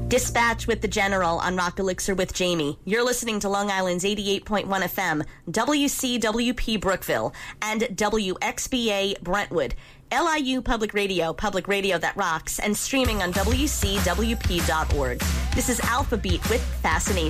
Dispatch with the General on Rock Elixir with Jamie. You're listening to Long Island's 88.1 FM, WCWP Brookville, and WXBA Brentwood. LIU Public Radio that rocks, and streaming on WCWP.org. This is Alpha Beat with Fascination.